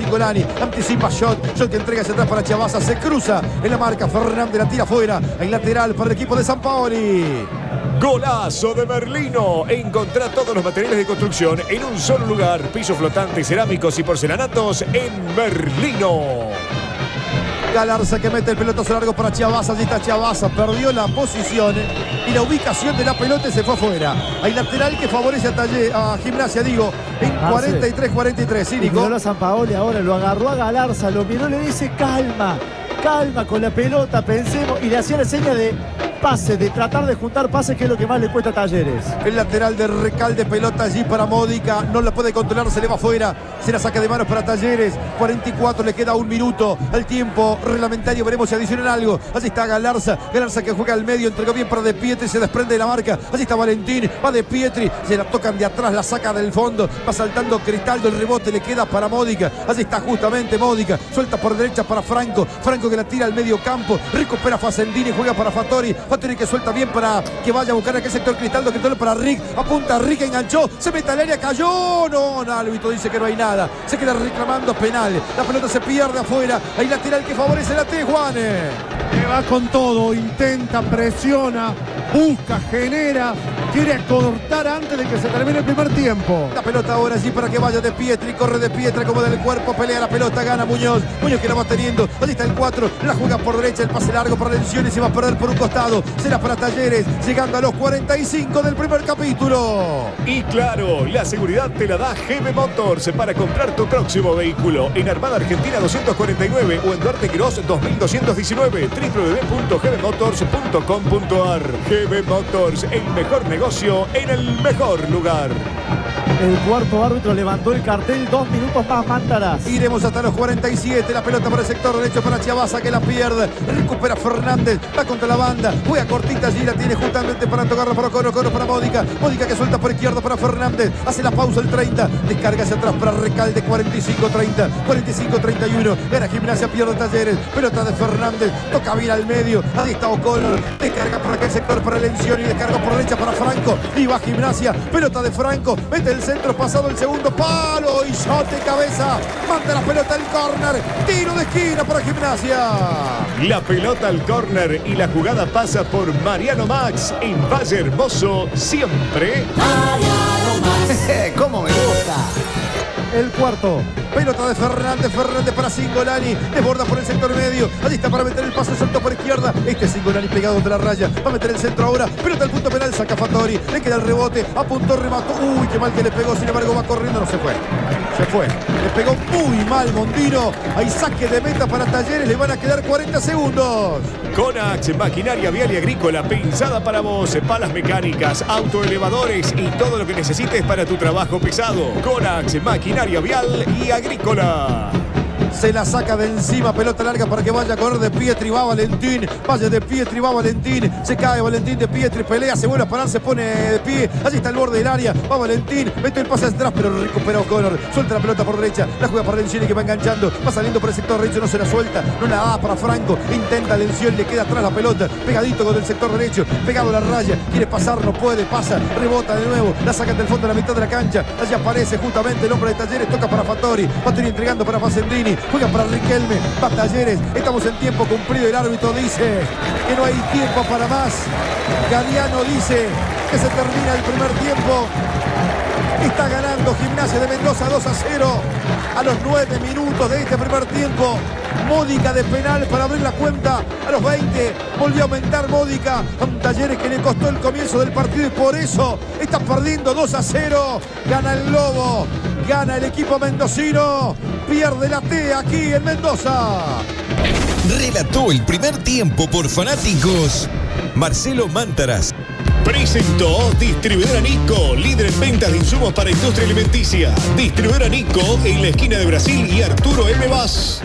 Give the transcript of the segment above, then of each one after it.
Singolani. Anticipa Shot que entrega hacia atrás para Chiavasa. Se cruza en la marca. Fernández la tira afuera. Hay lateral para el equipo de Sampaoli. Golazo de Merlino. Encontrá todos los materiales de construcción en un solo lugar. Pisos flotantes, cerámicos y porcelanatos en Merlino. Galarza que mete el pelotazo largo para Chiavasa. Allí está Chiavasa. Perdió la posición y la ubicación de la pelota y se fue afuera. Hay lateral que favorece a Gimnasia, digo, en 43-43. Sí, Nico. Miró a Sampaoli ahora, lo agarró a Galarza, lo miró, le dice calma, calma con la pelota, pensemos. Y le hacía la seña de pase, de tratar de juntar pases, que es lo que más le cuesta a Talleres. El lateral de Recalde, pelota allí para Módica, no la puede controlar, se le va afuera, se la saca de manos para Talleres. 44, le queda un minuto al tiempo reglamentario, veremos si adicionan algo. Allí está Galarza, Galarza que juega al medio, entregó bien para De Pietri, se desprende de la marca. Allí está Valentín, va De Pietri, se la tocan de atrás, la saca del fondo, va saltando Cristaldo, el rebote le queda para Módica. Allí está justamente Módica, suelta por derecha para Franco, Franco que la tira al medio campo, recupera Facendini, juega para Fattori, Fattori que suelta bien para que vaya a buscar aquel sector. Cristaldo, Cristaldo para Rick, apunta Rick, enganchó, se mete al área, cayó, no, el árbitro dice que no hay nada, se queda reclamando penal, la pelota se pierde afuera, hay lateral que favorece la T, Juanes. Que va con todo, intenta, presiona, busca, genera, quiere cortar antes de que se termine el primer tiempo. La pelota ahora sí para que vaya De Pietri, corre De Pietri como del cuerpo, pelea la pelota, gana Muñoz, Muñoz que la va teniendo, allí está el 4, la juega por derecha, el pase largo para Lencioni, se va a perder por un costado, será para Talleres, llegando a los 45 del primer capítulo. Y claro, la seguridad te la da GB Motors para comprar tu próximo vehículo en Armada Argentina 249 o en Duarte Quirós 2219, www.gbmotors.com.ar. GB Motors, el mejor negocio en el mejor lugar. El cuarto árbitro levantó el cartel, 2 minutos más, Mántaras. Iremos hasta los 47, la pelota por el sector derecho para Chiavasa que la pierde, recupera Fernández, va contra la banda, juega cortita allí, la tiene justamente para tocarla para Coro para Módica, Módica que suelta por izquierda para Fernández, hace la pausa el 30, descarga hacia atrás para Recalde, 45-30, 45-31, gana Gimnasia, pierde Talleres, pelota de Fernández, toca bien al medio, ahí está O'Connor, descarga por aquel sector para Lencioni, descarga por derecha para Franco, y va Gimnasia, pelota de Franco, mete el centro, pasado el segundo palo y shot de cabeza, manda la pelota al córner, tiro de esquina para Gimnasia. La pelota al córner y la jugada pasa por Mariano Max en Valle Hermoso, siempre. Mariano Max. ¿Cómo me gusta? El cuarto, pelota de Fernández, Fernández para Singolani, desborda por el sector medio, allí está para meter el pase, saltó por izquierda, Singolani pegado de la raya, va a meter el centro ahora, pelota al punto penal, saca Fattori, le queda el rebote, apuntó, remató, uy, qué mal que le pegó, sin embargo va corriendo, no se fue, le pegó muy mal Mondino, hay saque de meta para Talleres, le van a quedar 40 segundos. Conax, maquinaria vial y agrícola pensada para vos, palas mecánicas, autoelevadores y todo lo que necesites para tu trabajo pesado. Conax, maquinaria vial y agrícola. Se la saca de encima, pelota larga para que vaya a correr De Pietri, va Valentín, vaya De Pietri, va Valentín, se cae Valentín, De Pietri, pelea, se vuelve a parar, se pone de pie, allí está el borde del área, va Valentín, mete el pase atrás, pero recupera O'Connor, suelta la pelota por derecha, la juega para Lencioni que va enganchando, va saliendo por el sector derecho, no se la suelta, no la da para Franco, intenta Lencioni, le queda atrás la pelota, pegadito con el sector derecho, pegado a la raya, quiere pasar, no puede, pasa, rebota de nuevo, la sacan del fondo de la mitad de la cancha, allí aparece justamente el hombre de Talleres, toca para Fattori, Fattori entregando para Facendini, juega para Riquelme, va Talleres, estamos en tiempo cumplido, el árbitro dice que no hay tiempo para más, Galeano dice que se termina el primer tiempo, está ganando Gimnasia de Mendoza 2-0 a los 9 minutos de este primer tiempo. Módica de penal para abrir la cuenta a los 20, volvió a aumentar Módica, un Talleres que le costó el comienzo del partido y por eso está perdiendo 2-0, gana el Lobo, gana el equipo mendocino, pierde la T aquí en Mendoza. Relató el primer tiempo por fanáticos Marcelo Mántaras. Presentó Distribuidora Nico, líder en ventas de insumos para industria alimenticia. Distribuidora Nico en la esquina de Brasil y Arturo M. Vaz.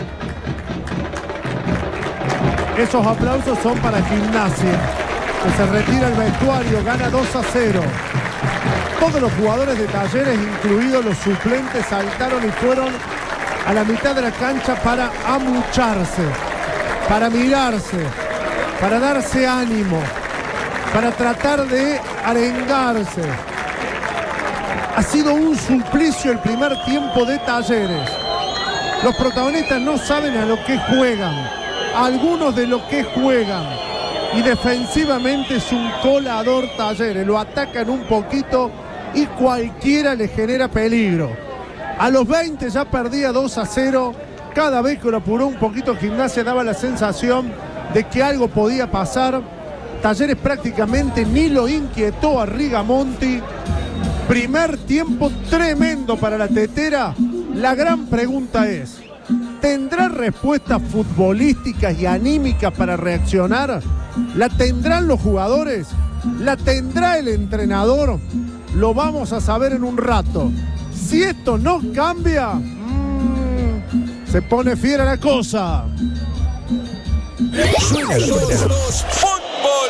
Esos aplausos son para Gimnasia, que se retira el vestuario, gana 2-0. Todos los jugadores de Talleres, incluidos los suplentes, saltaron y fueron a la mitad de la cancha para amucharse, para mirarse, para darse ánimo, para tratar de arengarse. Ha sido un suplicio el primer tiempo de Talleres. Los protagonistas no saben a lo que juegan. Algunos de lo que juegan. Y defensivamente es un colador Talleres. Lo atacan un poquito y cualquiera le genera peligro. A los 20 ya perdía 2-0. Cada vez que lo apuró un poquito Gimnasia daba la sensación de que algo podía pasar. Talleres prácticamente ni lo inquietó a Rigamonti. Primer tiempo tremendo para la tetera. La gran pregunta es, ¿tendrá respuestas futbolísticas y anímicas para reaccionar? ¿La tendrán los jugadores? ¿La tendrá el entrenador? Lo vamos a saber en un rato. Si esto no cambia, se pone fiera la cosa. Suena fútbol.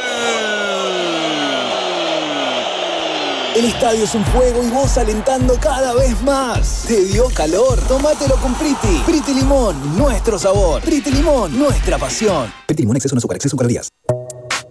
El estadio es un fuego y vos alentando cada vez más. ¿Te dio calor? Tómatelo con Priti. Priti Limón, nuestro sabor. Priti Limón, nuestra pasión. Priti Limón, exceso no azúcar, exceso calorías.